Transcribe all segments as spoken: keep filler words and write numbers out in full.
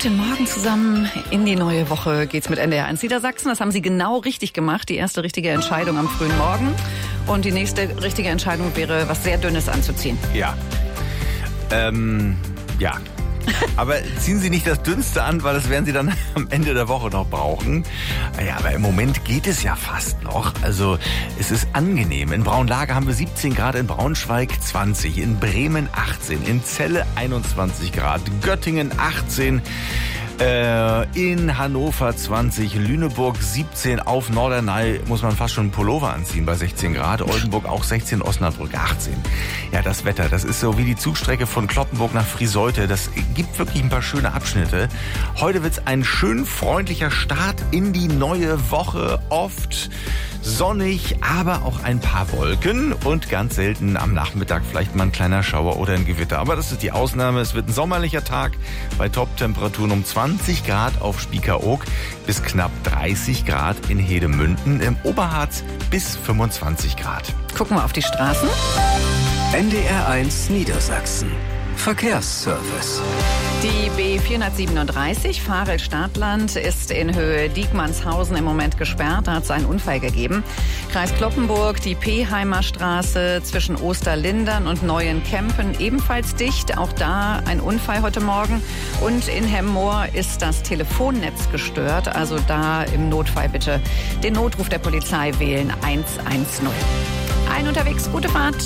Guten Morgen zusammen. In die neue Woche geht's mit N D R eins Niedersachsen. Das haben Sie genau richtig gemacht. Die erste richtige Entscheidung am frühen Morgen. Und die nächste richtige Entscheidung wäre, was sehr Dünnes anzuziehen. Ja. Ähm, ja. Aber ziehen Sie nicht das Dünnste an, weil das werden Sie dann am Ende der Woche noch brauchen. Ja, aber im Moment geht es ja fast noch. Also es ist angenehm. In Braunlage haben wir siebzehn Grad, in Braunschweig zwanzig, in Bremen achtzehn, in Celle einundzwanzig Grad, Göttingen achtzehn, äh, in Hannover zwanzig, Lüneburg siebzehn, auf Norderney muss man fast schon einen Pullover anziehen bei sechzehn Grad, Oldenburg auch sechzehn, Osnabrück achtzehn. Ja, das Wetter, das ist so wie die Zugstrecke von Cloppenburg nach Friseute. Das gibt wirklich ein paar schöne Abschnitte. Heute wird's ein schön freundlicher Start in die neue Woche. Oft sonnig, aber auch ein paar Wolken und ganz selten am Nachmittag vielleicht mal ein kleiner Schauer oder ein Gewitter. Aber das ist die Ausnahme. Es wird ein sommerlicher Tag bei Top-Temperaturen um zwanzig Grad auf Spiekeroog bis knapp dreißig Grad in Hedemünden, im Oberharz bis fünfundzwanzig Grad. Gucken wir auf die Straßen. N D R eins Niedersachsen. Verkehrsservice. Die B vierhundertsiebenunddreißig Farel-Stadtland ist in Höhe Diekmannshausen im Moment gesperrt. Da hat es einen Unfall gegeben. Kreis Cloppenburg, die Peheimer Straße zwischen Osterlindern und Neuenkempen ebenfalls dicht. Auch da ein Unfall heute Morgen. Und in Hemmoor ist das Telefonnetz gestört. Also da im Notfall bitte den Notruf der Polizei wählen eins eins null. Ein unterwegs, gute Fahrt.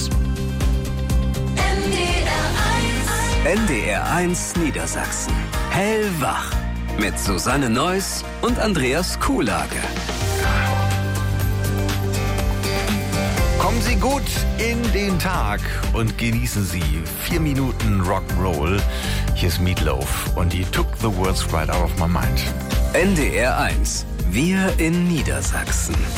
N D R eins Niedersachsen. Hellwach. Mit Susanne Neuss und Andreas Kuhlage. Kommen Sie gut in den Tag und genießen Sie vier Minuten Rock'n'Roll. Hier ist Meatloaf und die Took the Words Right Out of My Mind. N D R eins. Wir in Niedersachsen.